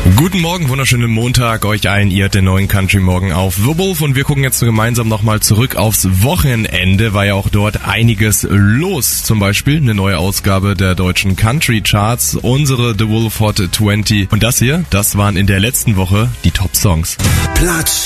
Guten Morgen, wunderschönen Montag euch allen. Ihr hört den neuen Country Morgen auf The Wolf und wir gucken jetzt gemeinsam nochmal zurück aufs Wochenende. War ja auch dort einiges los. Zum Beispiel eine neue Ausgabe der deutschen Country Charts, unsere The Wolf Hot 20. Und das hier, das waren in der letzten Woche die Top Songs. Platz